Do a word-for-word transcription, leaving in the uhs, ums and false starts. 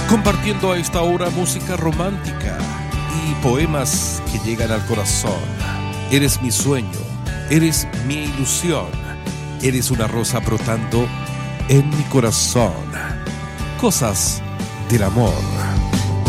Compartiendo a esta hora música romántica y poemas que llegan al corazón. Eres mi sueño, eres mi ilusión, eres una rosa brotando en mi corazón. Cosas del amor.